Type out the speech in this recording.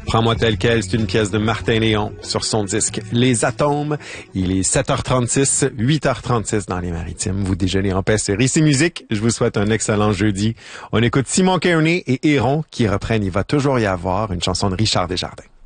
Prends-moi tel quel, c'est une pièce de Martin Léon sur son disque Les Atomes. Il est 7h36, 8h36 dans les Maritimes. Vous déjeunez en paix sur Ici Musique. Je vous souhaite un excellent jeudi. On écoute Simon Kearney et Héron qui reprennent Il va toujours y avoir, une chanson de Richard Desjardins.